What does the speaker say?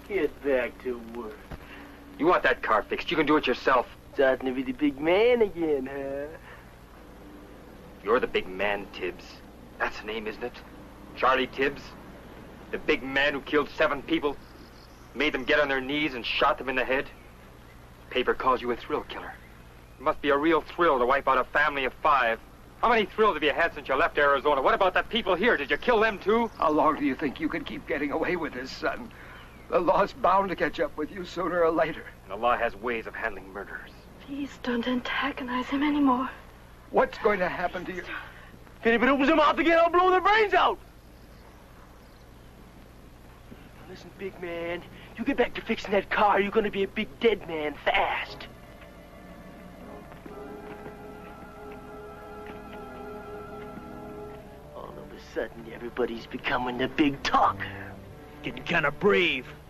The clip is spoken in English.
Get back to work. You want that car fixed, you can do it yourself. Starting to be the big man again, huh? You're the big man, Tibbs. That's the name, isn't it? Charlie Tibbs? The big man who killed 7 people, made them get on their knees and shot them in the head? Paper calls you a thrill killer. It must be a real thrill to wipe out a family of 5. How many thrills have you had since you left Arizona? What about the people here? Did you kill them too? How long do you think you can keep getting away with this, son? The law's bound to catch up with you sooner or later. And the law has ways of handling murderers. Please don't antagonize him anymore. What's going to happen to you? If anybody opens their mouth again, I'll blow their brains out. Now listen, big man, you get back to fixing that car, you're gonna be a big dead man fast. All of a sudden, everybody's becoming the big talker. Getting kind of brave.